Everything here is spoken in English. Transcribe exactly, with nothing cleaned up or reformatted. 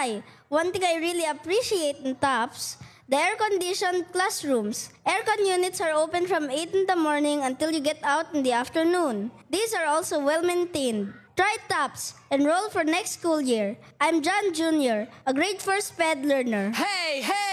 Hi, one thing I really appreciate in TOPS, the air-conditioned classrooms. Aircon units are open from eight in the morning until you get out in the afternoon. These are also well-maintained. Try TOPS. Enroll for next school year. I'm John Junior, a grade four SPED learner. Hey, hey!